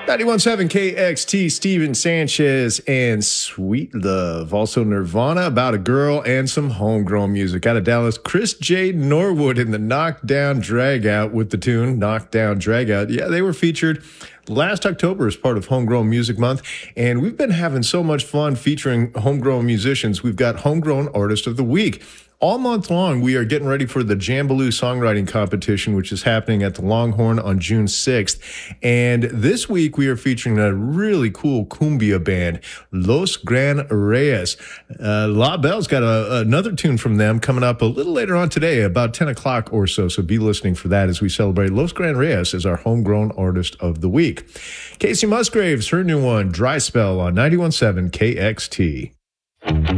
91.7 KXT, Steven Sanchez and Sweet Love. Also Nirvana, About a Girl, and some homegrown music. Out of Dallas, Chris J. Norwood in the Knockdown Dragout with the tune Knockdown Dragout. Yeah, they were featured last October as part of Homegrown Music Month, and we've been having so much fun featuring homegrown musicians. We've got Homegrown Artist of the Week. All month long, we are getting ready for the Jambaloo Songwriting Competition, which is happening at the Longhorn on June 6th. And this week, we are featuring a really cool cumbia band, Los Gran Reyes. La Belle's got another tune from them coming up a little later on today, about 10 o'clock or so. So be listening for that as we celebrate Los Gran Reyes as our Homegrown Artist of the Week. Casey Musgraves, her new one, Dry Spell on 91.7 KXT.